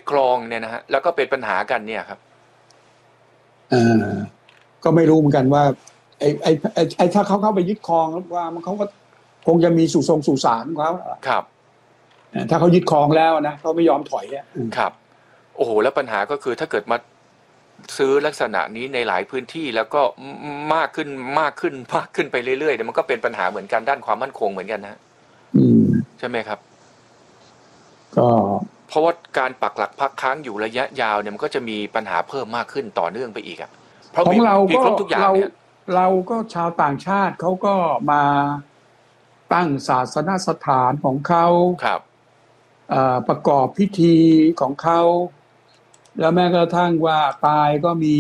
ครองเนี่ยนะฮะแล้วก็เป็นปัญหากันเนี่ยครับก็ไม่รู้เหมือนกันว่าไอ้ถ้าเขาเข้าไปยึดครองว่ามันเขาก็คงจะมีสู่ศาลของเขาครับถ้าเขายึดครองแล้วนะเขาไม่ยอมถอยครับโอ้โหแล้วปัญหาก็คือถ้าเกิดมาซื้อลักษณะนี้ในหลายพื้นที่แล้วก็มากขึ้นไปเรื่อยๆเนี่ยมันก็เป็นปัญหาเหมือนกันด้านความมั่นคงเหมือนกันนะใช่ไหมครับก็เพราะว่าการปักหลักพักค้างอยู่ระยะยาวเนี่ยมันก็จะมีปัญหาเพิ่มมากขึ้นต่อเนื่องไปอีกเพราะของเราก็ครบทุกอย่างเนี่ยเราก็ชาวต่างชาติเขาก็มาตั้งศาสนสถานของเขาครับประกอบพิธีของเขาแล้วแม้กระทั่งว่าตายก็มี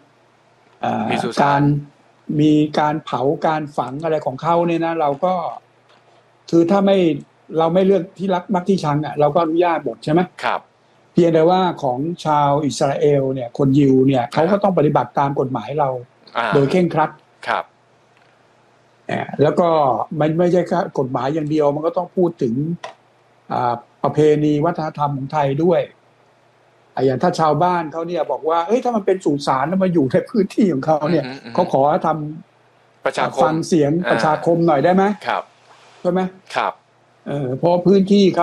การเผาการฝังอะไรของเขาเนี่ยนะเราก็คือถ้าเราไม่เลือกที่รักมักที่ชังเราก็อนุญาตหมดใช่ไหมครับเพียงแต่ว่าของชาวอิสราเอลเนี่ยคนยิวเนี่ยเขาก็ต้องปฏิบัติตามกฎหมายเราโดยเคร่งครัดครับแล้วก็มันไม่ใช่แค่กฎหมายอย่างเดียวมันก็ต้องพูดถึงประเพณีวัฒนธรรมของไทยด้วยอย่างถ้าชาวบ้านเขาเนี่ยบอกว่าถ้ามันเป็นสุสานแล้วมาอยู่ในพื้นที่ของเขาเนี่ยเขาขอทำประชาคมฟังเสียงประชาคมหน่อยได้ไหมครับใช่ไหมครับเพราะพื้นที่เขา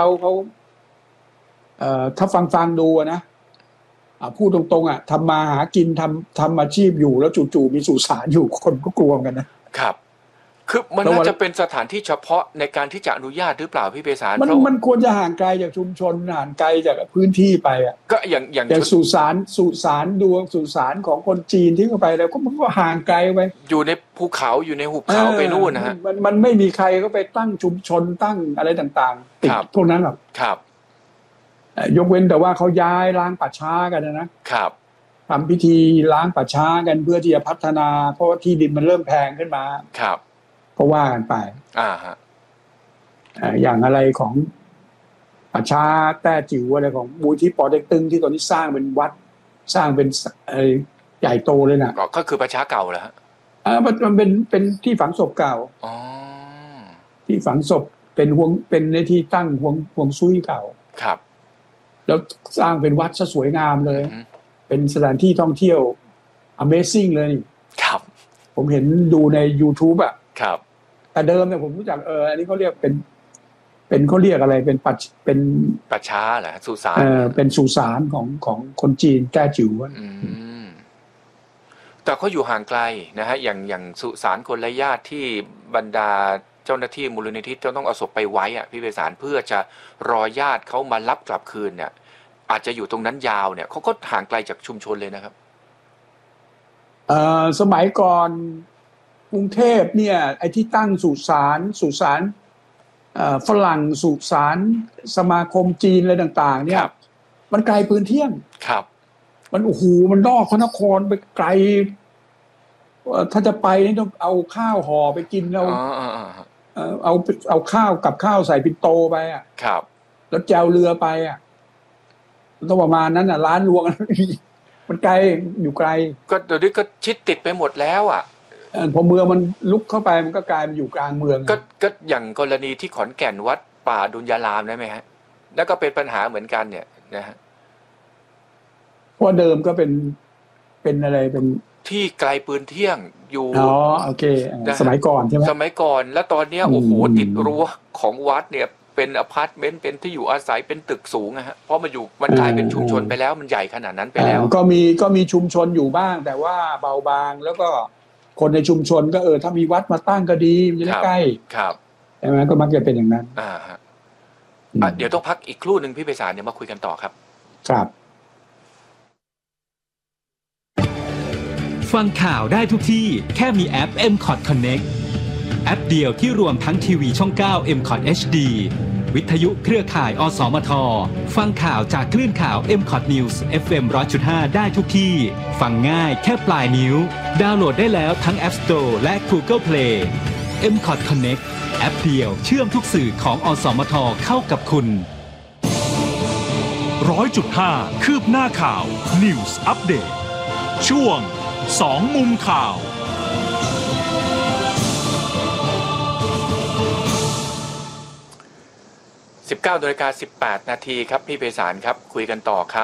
ถ้าฟังดูนะพูดตรงๆทำมาหากินทำอาชีพอยู่แล้วจู่ๆมีสุสานอยู่คนก็กลัวกันนะครับคือมันน่าจะเป็นสถานที่เฉพาะในการที่จะอนุญาตหรือเปล่าพี่เปสารมันควรจะห่างไกลจากชุมชนห่างไกลจากพื้นที่ไปก็อย่างสุสานดวงสุสานของคนจีนที่เข้าไปแล้วก็มันก็ห่างไกลไปอยู่ในภูเขาอยู่ในหุบเขาไปนู่นนะฮะมันไม่มีใครก็ไปตั้งชุมชนตั้งอะไรต่างๆติดพวกนั้นหรอกครับยกเว้นแต่ว่าเขาย้ายล้างป่าช้ากันนะครับทำพิธีล้างป่าช้ากันเพื่อที่จะพัฒนาเพราะว่าที่ดินมันเริ่มแพงขึ้นมาครับก็ว่ากันไปอย่างอะไรของป่าช้าแต้จิ๋วอะไรของมูลที่ปอเต็กตึงที่ตอนนี้สร้างเป็นวัดสร้างเป็นใหญ่โตเลยนะก็คือป่าช้าเก่าเหรอฮะมันเป็นที่ฝังศพเก่าที่ฝังศพเป็นในที่ตั้งห่วงซุยเก่าครับแล้วสร้างเป็นวัดซะสวยงามเลยเป็นสถานที่ท่องเที่ยว Amazing เลยครับผมเห็นดูใน YouTube ครับแต่เดิมเนี่ยผมรู้จักอันนี้เขาเรียกเป็นเขาเรียกอะไรเป็นป่าช้าเหรอสุสานเป็นสุสานของคนจีนแต้จิ๋วแต่เขาอยู่ห่างไกลนะฮะอย่างสุสานคนไร้ญาติที่บรรดาเจ้าหน้าที่มูลนิธิจะต้องเอาศพไปไว้พี่เปสารเพื่อจะรอญาติเขามารับกลับคืนเนี่ยอาจจะอยู่ตรงนั้นยาวเนี่ยเขาก็ห่างไกลจากชุมชนเลยนะครับสมัยก่อนกรุงเทพเนี่ยไอ้ที่ตั้งสุสานฝรั่งสุสานสมาคมจีนอะไรต่างๆเนี่ยมันไกลปืนเที่ยงครับมันโอ้โหมันนอกพระนครไปไกลถ้าจะไปนี่ต้องเอาข้าวห่อไปกินเอาข้าวกับข้าวใส่ปิ่นโตไปครับแล้วแจวเรือไปต้องประมาณนั้นร้านรวงมันไกลอยู่ไกลก็เดี๋ยวนี้ก็ชิดติดไปหมดแล้วพอเมืองมันลุกเข้าไปมันก็กลายเป็นอยู่กลางเมืองก็อย่างกรณีที่ขอนแก่นวัดป่าดุลยารามได้ไหมฮะแล้วก็เป็นปัญหาเหมือนกันเนี่ยนะฮะเพราะเดิมก็เป็นอะไรเป็นที่ไกลปืนเที่ยงอยู่โอเคสมัยก่อนใช่ไหมสมัยก่อนแล้วตอนนี้โอ้โหติดรั้วของวัดเนี่ยเป็นอพาร์ตเมนต์เป็นที่อยู่อาศัยเป็นตึกสูงฮะเพราะมันกลายเป็นชุมชนไปแล้วมันใหญ่ขนาดนั้นไปแล้วก็มีชุมชนอยู่บ้างแต่ว่าเบาบางแล้วก็คนในชุมชนก็ถ้ามีวัดมาตั้งก็ดีมันจะใกล้ครับใช่ไหมก็มักจะเป็นอย่างนั้นเดี๋ยวต้องพักอีกครู่หนึ่งพี่ไพศาลเดี๋ยวมาคุยกันต่อครับครับฟังข่าวได้ทุกที่แค่มีแอป MCOT Connect แอปเดียวที่รวมทั้งทีวีช่อง 9 MCOT HD วิทยุเครือข่ายอสมทฟังข่าวจากคลื่นข่าว MCOT News FM 100.5 ได้ทุกที่ฟังง่ายแค่ปลายนิ้วดาวน์โหลดได้แล้วทั้ง App Store และ Google Play MCOT Connect แอปเดียวเชื่อมทุกสื่อของอสมทเข้ากับคุณ 100.5 คืบหน้าข่าว News Update ช่วง2 มุมข่าว 19:18 น.ครับพี่ไพศาลครับคุยกันต่อครับ